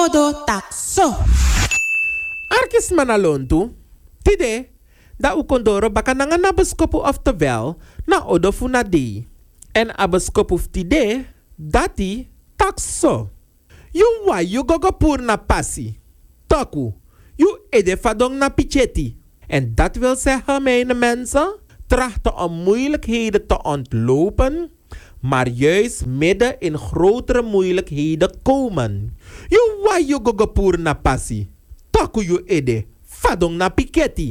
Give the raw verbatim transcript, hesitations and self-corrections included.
odo takso. Arkis manalontu. Tide. Da u kondoro baka nanga nabeskopu oftewel na odo funadi. En abeskopu tide. Dati takso. You wa you gogo pur na passi. Taku. You ede fadong na picheti. En dat wil zeggen, mijn mensen, trachten om moeilijkheden te ontlopen, maar juist midden in grotere moeilijkheden komen. You wa you gogo pur na passi. Taku you ede fadong na piketi.